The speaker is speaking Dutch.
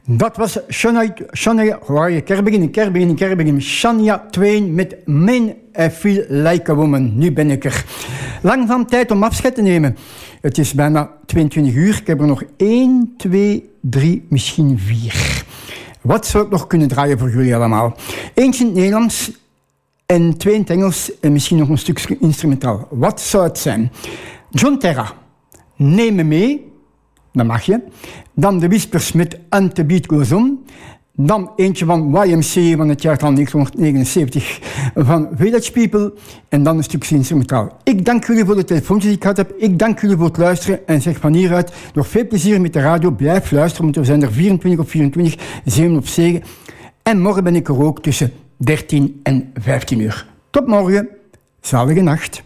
Dat was Shania Kerbegin, Shania Twain met Man I Feel Like a Woman. Nu ben ik er. Lang van tijd om afscheid te nemen. Het is bijna 22 uur. Ik heb er nog 1, 2, 3, misschien 4. Wat zou ik nog kunnen draaien voor jullie allemaal? Eentje in het Nederlands en 2 in het Engels en misschien nog een stukje instrumentaal. Wat zou het zijn? John Terra, Neem me mee. Dat mag je. Dan de Whispers met And the Beat Goes On. Dan eentje van YMCA van het jaartal 1979 van Village People. En dan een stukje instrumentaal. Ik dank jullie voor de telefoontjes die ik gehad heb. Ik dank jullie voor het luisteren. En zeg van hieruit nog veel plezier met de radio. Blijf luisteren, want we zijn er 24 op 24, 7 op 7. En morgen ben ik er ook tussen 13 en 15 uur. Tot morgen. Zalige nacht.